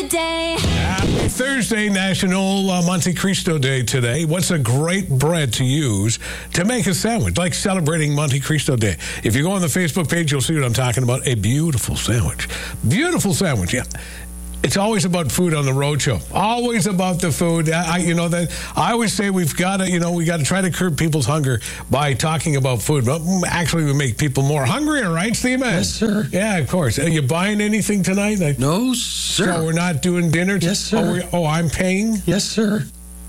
the day. Happy Thursday, National Monte Cristo Day today. What's a great bread to use to make a sandwich, like celebrating Monte Cristo Day? If you go on the Facebook page, you'll see what I'm talking about. A beautiful sandwich. Beautiful sandwich, yeah. It's always about food on the road show. Always about the food. I always say we got to try to curb people's hunger by talking about food. But actually, we make people more hungrier, right, Steve? Yes, sir. Yeah, of course. Are you buying anything tonight? No, sir. So we're not doing dinner? Yes, sir. I'm paying? Yes, sir.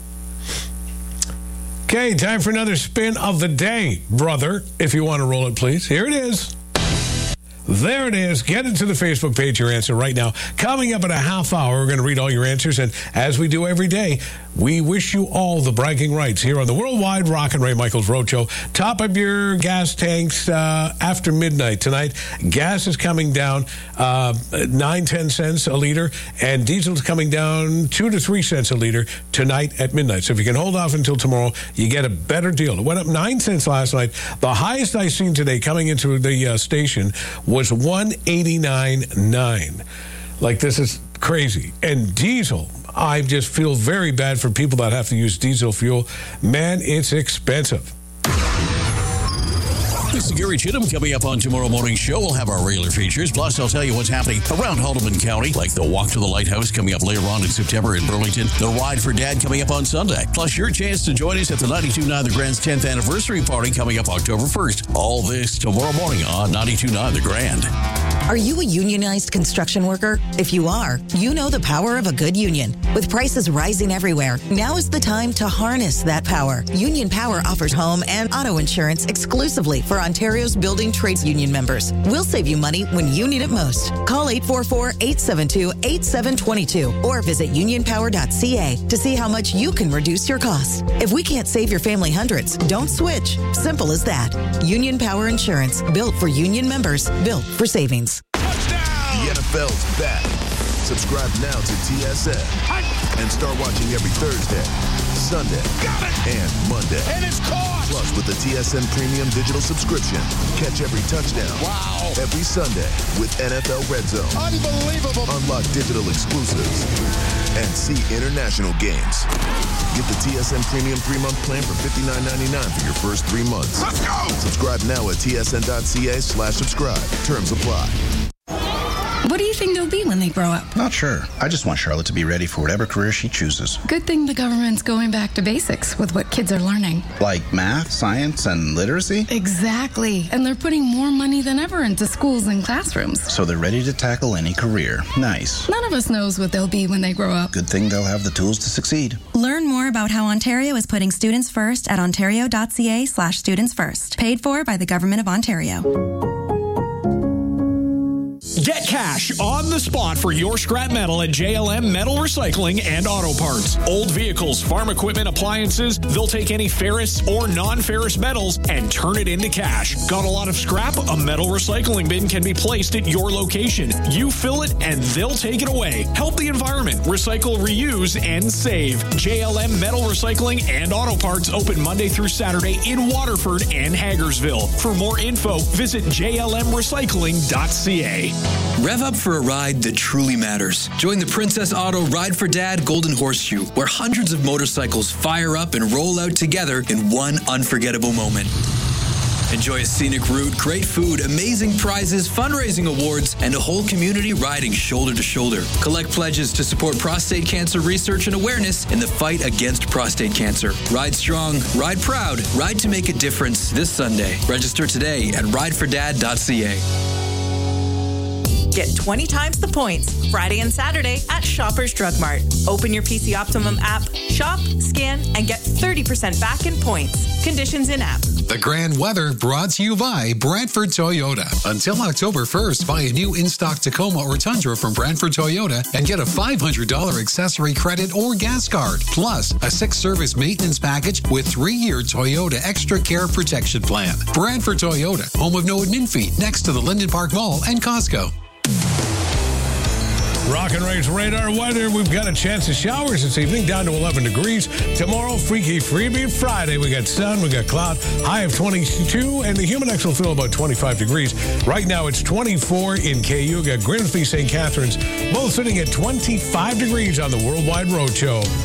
Okay, time for another spin of the day, brother. If you want to roll it, please. Here it is. There it is. Get into the Facebook page, your answer right now. Coming up in a half hour, we're going to read all your answers. And as we do every day, we wish you all the bragging rights here on the Worldwide Rock and Ray Michaels Roadshow. Top of your gas tanks after midnight tonight. Gas is coming down 9-10 cents a liter, and diesel is coming down 2 to 3 cents a liter tonight at midnight. So if you can hold off until tomorrow, you get a better deal. It went up 9 cents last night. The highest I seen today coming into the station was 189.9. Like, this is crazy. And diesel, I just feel very bad for people that have to use diesel fuel. Man, it's expensive. This is Gary Chittum coming up on tomorrow morning's show. We'll have our regular features. Plus, I'll tell you what's happening around Haldeman County, like the Walk to the Lighthouse coming up later on in September in Burlington, the Ride for Dad coming up on Sunday. Plus, your chance to join us at the 92.9 The Grand's 10th anniversary party coming up October 1st. All this tomorrow morning on 92.9 The Grand. Are you a unionized construction worker? If you are, you know the power of a good union. With prices rising everywhere, now is the time to harness that power. Union Power offers home and auto insurance exclusively for Ontario's building trades union members. We'll save you money when you need it most. Call 844-872-8722 or visit unionpower.ca to see how much you can reduce your costs. If we can't save your family hundreds, don't switch. Simple as that. Union Power Insurance, built for union members, built for savings. The NFL's back. Subscribe now to TSN and start watching every Thursday, Sunday, and Monday. And it's caught! Plus, with the TSN Premium Digital subscription, catch every touchdown. Wow! Every Sunday with NFL Red Zone. Unbelievable! Unlock digital exclusives and see international games. Get the TSN Premium 3-month plan for $59.99 for your first 3 months. Let's go! Subscribe now at tsn.ca/subscribe. Terms apply. What do you think they'll be when they grow up? Not sure. I just want Charlotte to be ready for whatever career she chooses. Good thing the government's going back to basics with what kids are learning. Like math, science, and literacy? Exactly. And they're putting more money than ever into schools and classrooms. So they're ready to tackle any career. Nice. None of us knows what they'll be when they grow up. Good thing they'll have the tools to succeed. Learn more about how Ontario is putting students first at ontario.ca/students first. Paid for by the Government of Ontario. Get cash on the spot for your scrap metal at JLM Metal Recycling and Auto Parts. Old vehicles, farm equipment, appliances, they'll take any ferrous or non-ferrous metals and turn it into cash. Got a lot of scrap? A metal recycling bin can be placed at your location. You fill it and they'll take it away. Help the environment. Recycle, reuse, and save. JLM Metal Recycling and Auto Parts open Monday through Saturday in Waterford and Hagersville. For more info, visit jlmrecycling.ca. Rev up for a ride that truly matters. Join the Princess Auto Ride for Dad Golden Horseshoe, where hundreds of motorcycles fire up and roll out together in one unforgettable moment. Enjoy a scenic route, great food, amazing prizes, fundraising awards, and a whole community riding shoulder to shoulder. Collect pledges to support prostate cancer research and awareness in the fight against prostate cancer. Ride strong, ride proud, ride to make a difference this Sunday. Register today at ridefordad.ca. Get 20 times the points Friday and Saturday at Shoppers Drug Mart. Open your PC Optimum app, shop, scan, and get 30% back in points. Conditions in app. The Grand Weather brought to you by Brantford Toyota. Until October 1st, buy a new in-stock Tacoma or Tundra from Brantford Toyota and get a $500 accessory credit or gas card. Plus, a 6-service maintenance package with 3-year Toyota Extra Care Protection Plan. Brantford Toyota, home of no admin fee, next to the Linden Park Mall and Costco. Rock and Rage radar weather. We've got a chance of showers this evening, down to 11 degrees. Tomorrow, Freaky Freebie Friday. We got sun, we got cloud, high of 22, and the Humidex will feel about 25 degrees. Right now, it's 24 in Cayuga, Grimsby, St. Catharines, both sitting at 25 degrees on the Worldwide Roadshow.